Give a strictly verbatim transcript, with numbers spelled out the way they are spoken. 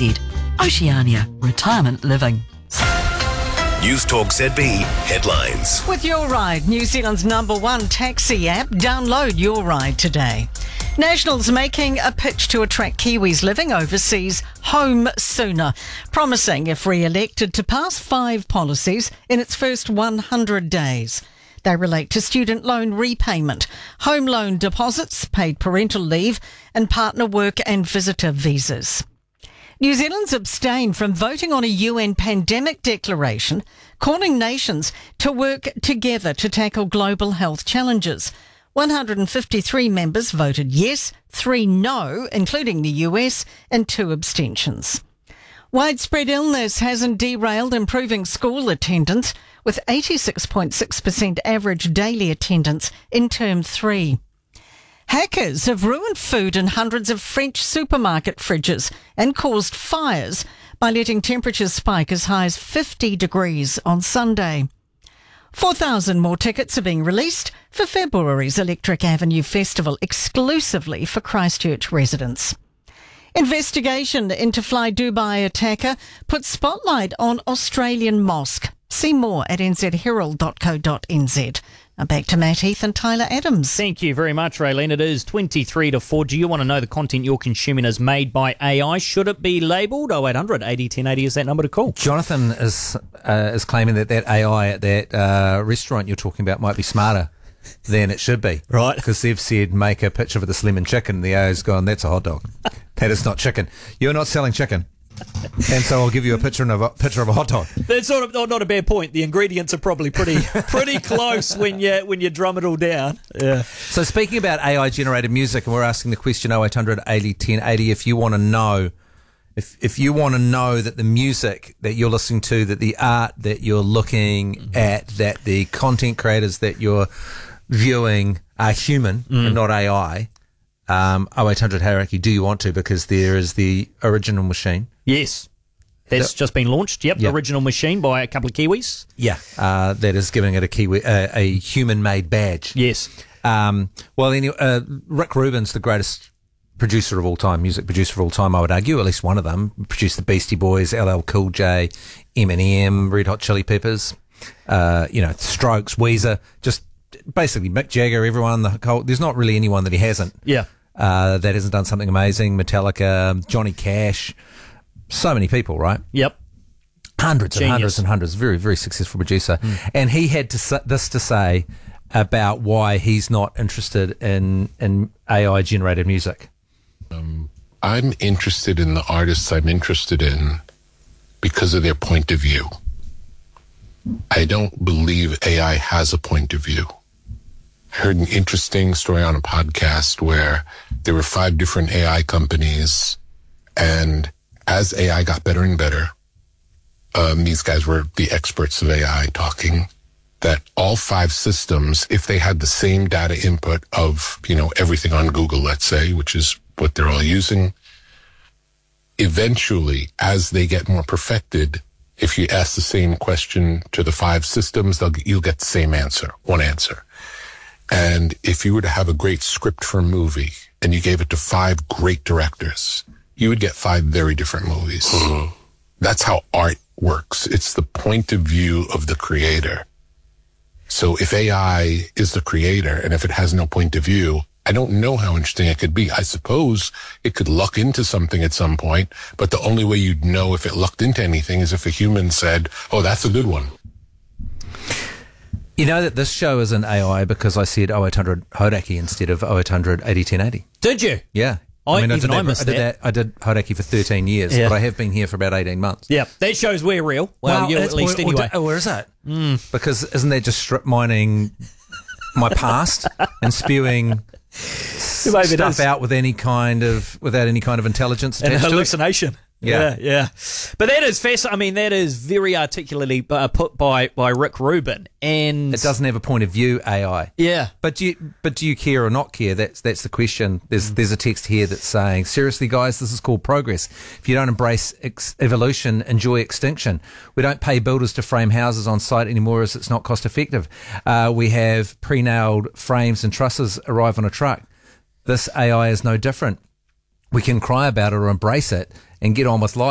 Z. Oceania Retirement Living. News Talk Z B headlines. With Your Ride, New Zealand's number one taxi app, download Your Ride today. Nationals making a pitch to attract Kiwis living overseas home sooner, promising, if re-elected, to pass five policies in its first one hundred days. They relate to student loan repayment, home loan deposits, paid parental leave, and partner work and visitor visas. New Zealand's abstained from voting on a U N pandemic declaration, calling nations to work together to tackle global health challenges. one hundred fifty-three members voted yes, three no, including the U S, and two abstentions. Widespread illness hasn't derailed improving school attendance, with eighty-six point six percent average daily attendance in term three. Hackers have ruined food in hundreds of French supermarket fridges and caused fires by letting temperatures spike as high as fifty degrees on Sunday. four thousand more tickets are being released for February's Electric Avenue Festival, exclusively for Christchurch residents. Investigation into Fly Dubai attacker puts spotlight on Australian mosque. See more at n z herald dot co dot n z. Now back to Matt Heath and Tyler Adams. Thank you very much, Raylene. It is twenty-three to four. Do you want to know the content you're consuming is made by A I? Should it be labelled? oh eight hundred eighty ten eighty is that number to call. Jonathan is uh, is claiming that that A I at that uh, restaurant you're talking about might be smarter than it should be. Right. Because they've said, make a picture of this lemon chicken. The A I's gone, that's a hot dog. That is not chicken. You're not selling chicken. And so I'll give you a picture of a picture of a hot dog. That's sort of not, not a bad point. The ingredients are probably pretty pretty close when you when you drum it all down. Yeah. So speaking about A I generated music, and we're asking the question oh eight hundred eighty ten eighty if you want to know if if you want to know that the music that you're listening to, that the art that you're looking mm-hmm. at, that the content creators that you're viewing are human mm. and not A I. Um, oh eight hundred Hierarchy, do you want to? Because there is the original machine. Yes. That's that, just been launched. Yep, yep. Original machine by a couple of Kiwis. Yeah, uh, that is giving it a Kiwi, uh, a human-made badge. Yes. Um, well, anyway, uh, Rick Rubin's the greatest producer of all time, music producer of all time, I would argue, at least one of them. Produced the Beastie Boys, L L Cool J, Eminem, Red Hot Chili Peppers, uh, you know, Strokes, Weezer, just basically Mick Jagger, everyone. The whole, there's not really anyone that he hasn't. Yeah. Uh, that hasn't done something amazing. Metallica, Johnny Cash, so many people, right? Yep. Hundreds Genius. and hundreds and hundreds. Very, very successful producer. Mm. And he had to this to say about why he's not interested in, in A I generated music. Um, I'm interested in the artists I'm interested in because of their point of view. I don't believe A I has a point of view. I heard an interesting story on a podcast where there were five different A I companies, and as A I got better and better, um, these guys were the experts of A I talking, that all five systems, if they had the same data input of, you know, everything on Google, let's say, which is what they're all using, eventually, as they get more perfected, if you ask the same question to the five systems, they'll, you'll get the same answer, one answer. And if you were to have a great script for a movie and you gave it to five great directors, you would get five very different movies. Mm-hmm. That's how art works. It's the point of view of the creator. So if A I is the creator and if it has no point of view, I don't know how interesting it could be. I suppose it could luck into something at some point, but the only way you'd know if it lucked into anything is if a human said, oh, that's a good one. You know that this show is an A I because I said oh eight hundred Hodaki instead of oh eight hundred eighty ten eighty. Did you? Yeah. I, I mean, I even did, I that, missed I did that. that. I did Hodaki for thirteen years, Yeah. but I have been here for about eighteen months. Yeah, that shows we're real. Well, you at least or, anyway. Or, or is it? Mm. Because isn't that just strip mining my past and spewing Maybe stuff out with any kind of without any kind of intelligence attached and to it? hallucination. Yeah. yeah, yeah. But that is fascinating. I mean, that is very articulately uh, put by, by Rick Rubin, and it doesn't have a point of view, A I. Yeah, but do you but do you care or not care? That's that's the question. There's mm. there's a text here that's saying, seriously, guys, this is called progress. If you don't embrace ex- evolution, enjoy extinction. We don't pay builders to frame houses on site anymore, as it's not cost effective. Uh, we have pre-nailed frames and trusses arrive on a truck. This A I is no different. We can cry about it or embrace it and get on with life.